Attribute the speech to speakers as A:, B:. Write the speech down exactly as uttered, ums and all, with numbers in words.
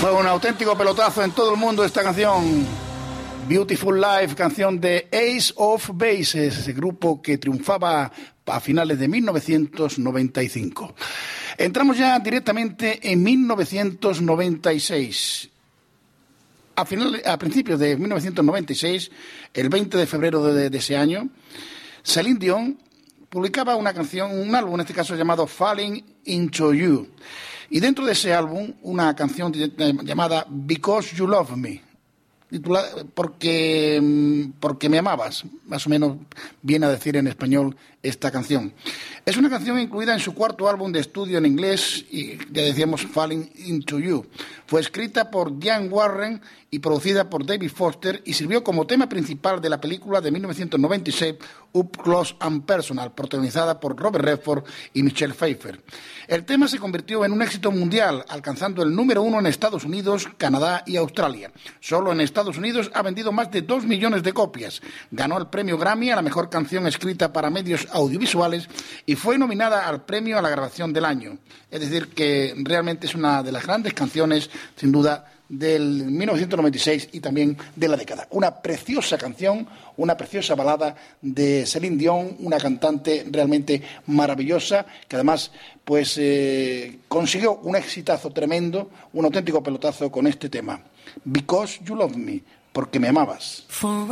A: Fue un auténtico pelotazo en todo el mundo esta canción. Beautiful Life, canción de Ace of Bases, ese grupo que triunfaba a finales de mil novecientos noventa y cinco. Entramos ya directamente en mil novecientos noventa y seis. A, final, a principios de mil novecientos noventa y seis, el veinte de febrero de, de ese año, Celine Dion publicaba una canción, un álbum en este caso llamado Falling Into You. Y dentro de ese álbum, una canción llamada Because You Love Me, titulada porque, porque me amabas, más o menos viene a decir en español esta canción. Es una canción incluida en su cuarto álbum de estudio en inglés, y ya decíamos Falling Into You. Fue escrita por Diane Warren y producida por David Foster y sirvió como tema principal de la película de mil novecientos noventa y seis Up Close and Personal, protagonizada por Robert Redford y Michelle Pfeiffer. El tema se convirtió en un éxito mundial, alcanzando el número uno en Estados Unidos, Canadá y Australia. Solo en Estados Unidos ha vendido más de dos millones de copias. Ganó el premio Grammy a la mejor canción escrita para medios audiovisuales y fue nominada al premio a la grabación del año. Es decir, que realmente es una de las grandes canciones, sin duda, del mil novecientos noventa y seis y también de la década. Una preciosa canción, una preciosa balada de Celine Dion, una cantante realmente maravillosa, que además pues eh, consiguió un exitazo tremendo, un auténtico pelotazo con este tema. Because You Love Me, porque me amabas.
B: For